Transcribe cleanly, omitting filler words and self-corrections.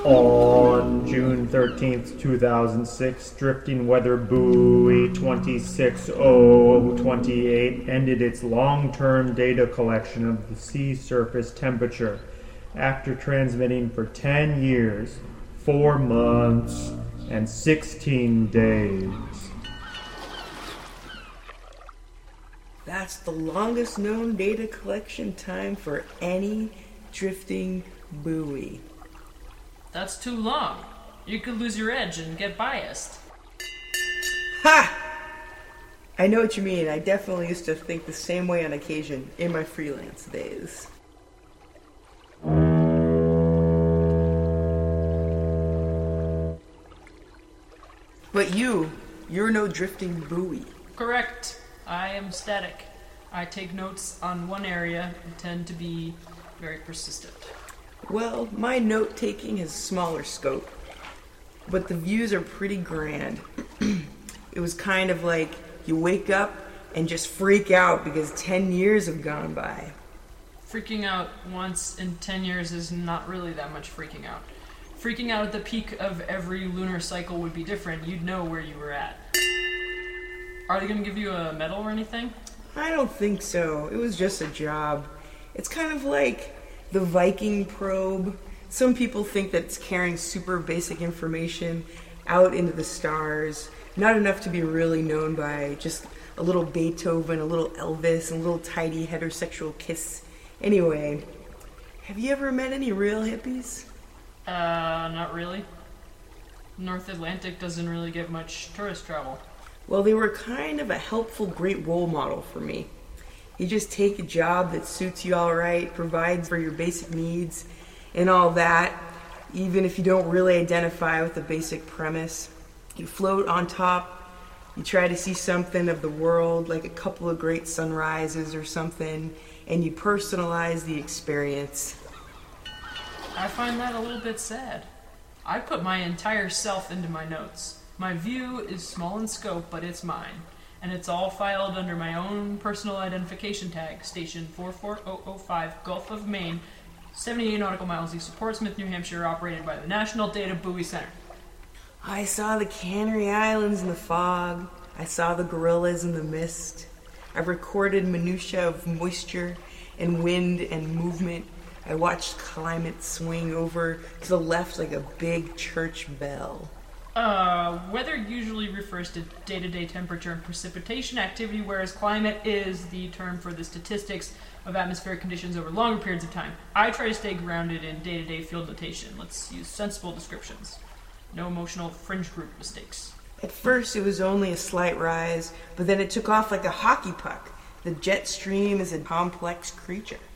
On June 13th, 2006, drifting weather buoy 26028 ended its long-term data collection of the sea surface temperature after transmitting for 10 years, 4 months, and 16 days. That's the longest known data collection time for any drifting buoy. That's too long. You could lose your edge and get biased. Ha! I know what you mean. I definitely used to think the same way on occasion in my freelance days. But you're no drifting buoy. Correct. I am static. I take notes on one area and tend to be very persistent. Well, my note-taking has smaller scope, but the views are pretty grand. It was kind of like you wake up and just freak out because 10 years have gone by. Freaking out once in 10 years is not really that much freaking out. Freaking out at the peak of every lunar cycle would be different. You'd know where you were at. Are they going to give you a medal or anything? I don't think so. It was just a job. It's kind of like the Viking probe. Some people think that it's carrying super basic information out into the stars. Not enough to be really known by just a little Beethoven, a little Elvis, and a little tidy heterosexual kiss. Anyway, have you ever met any real hippies? Not really. North Atlantic doesn't really get much tourist travel. Well, they were kind of a helpful, great role model for me. You just take a job that suits you all right, provides for your basic needs, and all that, even if you don't really identify with the basic premise. You float on top, you try to see something of the world, like a couple of great sunrises or something, and you personalize the experience. I find that a little bit sad. I put my entire self into my notes. My view is small in scope, but it's mine. And it's all filed under my own personal identification tag, station 44005, Gulf of Maine, 78 nautical miles east of Portsmouth, New Hampshire, operated by the National Data Buoy Center. I saw the Canary Islands in the fog. I saw the gorillas in the mist. I recorded minutiae of moisture and wind and movement. I watched climate swing over to the left like a big church bell. Weather usually refers to day-to-day temperature and precipitation activity, whereas climate is the term for the statistics of atmospheric conditions over longer periods of time. I try to stay grounded in day-to-day field notation. Let's use sensible descriptions. No emotional fringe group mistakes. At first it was only a slight rise, but then it took off like a hockey puck. The jet stream is a complex creature.